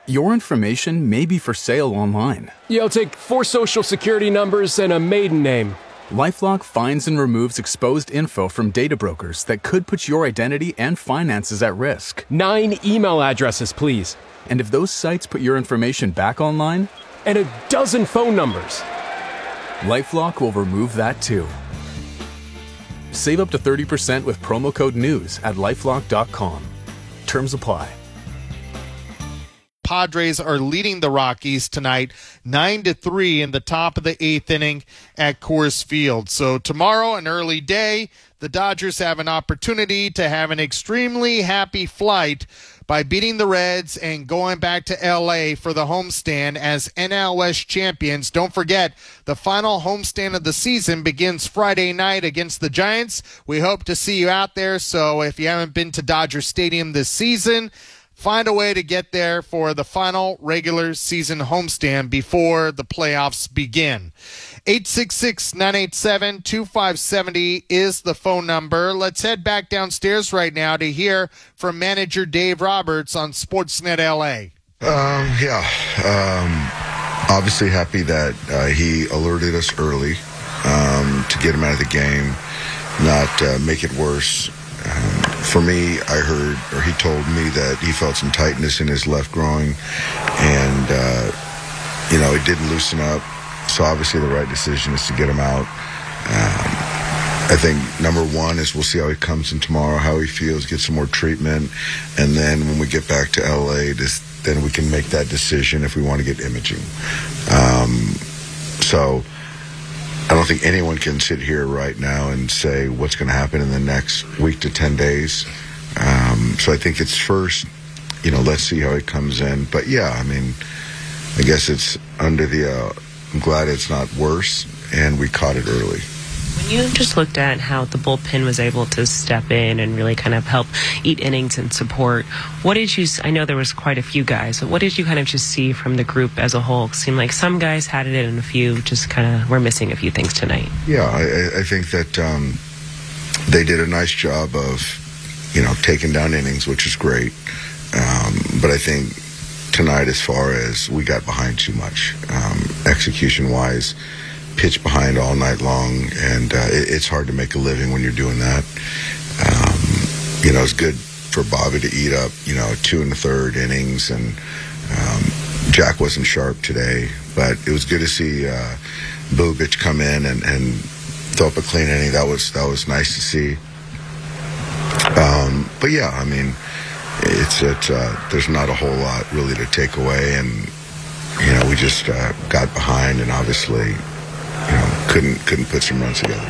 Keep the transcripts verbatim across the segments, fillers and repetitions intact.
Your information may be for sale online. Yeah, I'll take four social security numbers and a maiden name. LifeLock finds and removes exposed info from data brokers that could put your identity and finances at risk. Nine email addresses, please. And if those sites put your information back online, and a dozen phone numbers, LifeLock will remove that too. Save up to thirty percent with promo code NEWS at lifelock dot com. Terms apply. Padres are leading the Rockies tonight nine to three in the top of the eighth inning at Coors Field. So tomorrow, an early day, the Dodgers have an opportunity to have an extremely happy flight by beating the Reds and going back to L A for the homestand as N L West champions. Don't forget, the final homestand of the season begins Friday night against the Giants. We hope to see you out there. So if you haven't been to Dodger Stadium this season, find a way to get there for the final regular season homestand before the playoffs begin. eight six six, nine eight seven, two five seven zero is the phone number. Let's head back downstairs right now to hear from manager Dave Roberts on Sportsnet L A. Um, yeah, um, obviously happy that uh, he alerted us early um, to get him out of the game, not uh, make it worse. Um, for me, I heard, or he told me that he felt some tightness in his left groin, and, uh, you know, it didn't loosen up. So obviously the right decision is to get him out. Um, I think number one is we'll see how he comes in tomorrow, how he feels, get some more treatment, and then when we get back to L A, this, then we can make that decision if we want to get imaging. Um, so I don't think anyone can sit here right now and say what's going to happen in the next week to ten days. Um, so I think it's first, you know, let's see how it comes in. But, yeah, I mean, I guess it's under the uh, – I'm glad it's not worse, and we caught it early. When you just looked at how the bullpen was able to step in and really kind of help eat innings and support, what did you – I know there was quite a few guys, but what did you kind of just see from the group as a whole? It seemed like some guys had it and a few just kind of were missing a few things tonight. Yeah, I, I think that um, they did a nice job of, you know, taking down innings, which is great. Um, but I think tonight, as far as we got behind too much, um, execution-wise, pitch behind all night long, and uh, it, it's hard to make a living when you're doing that. Um, you know, it's good for Bobby to eat up, you know, two and a third innings, and um, Jack wasn't sharp today, but it was good to see uh, Bubic come in and, and throw up a clean inning. That was that was nice to see. Um, but yeah, I mean, it's it. Uh, there's not a whole lot really to take away, and you know, we just uh, got behind, and obviously, you know, couldn't couldn't put some runs together.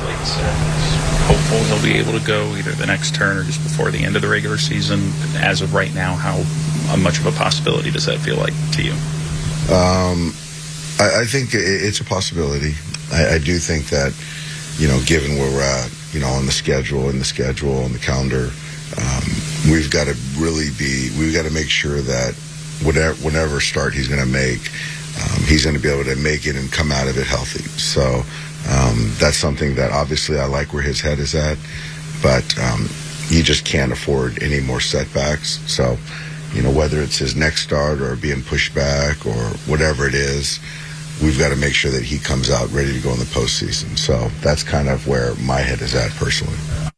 Hopeful he'll be able to go either the next turn or just before the end of the regular season. As of right now, how much of a possibility does that feel like to you? Um, I, I think it's a possibility. I, I do think that, you know, given where we're at, you know, on the schedule and the schedule and the calendar, um, we've got to really be, we've got to make sure that whatever, whatever start he's going to make, um, he's going to be able to make it and come out of it healthy. So um, that's something that obviously I like where his head is at, but um, you just can't afford any more setbacks. So, you know, whether it's his next start or being pushed back or whatever it is, we've got to make sure that he comes out ready to go in the postseason. So that's kind of where my head is at personally.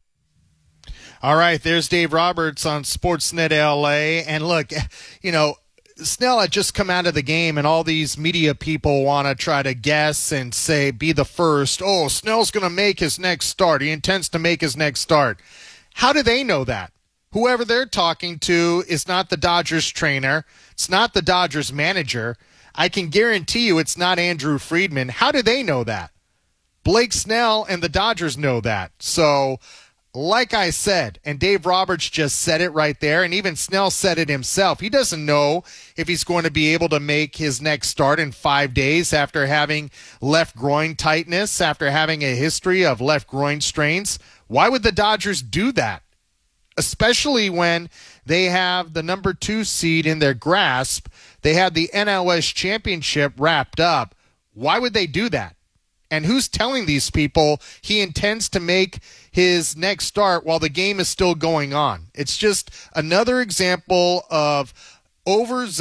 All right, there's Dave Roberts on Sportsnet L A. And look, you know, Snell had just come out of the game, and all these media people want to try to guess and say, be the first. Oh, Snell's going to make his next start. He intends to make his next start. How do they know that? Whoever they're talking to is not the Dodgers trainer. It's not the Dodgers manager. I can guarantee you it's not Andrew Friedman. How do they know that? Blake Snell and the Dodgers know that. So, like I said, and Dave Roberts just said it right there, and even Snell said it himself, he doesn't know if he's going to be able to make his next start in five days after having left groin tightness, after having a history of left groin strains. Why would the Dodgers do that? Especially when they have the number two seed in their grasp. They have the N L West championship wrapped up. Why would they do that? And who's telling these people he intends to make his next start while the game is still going on? It's just another example of over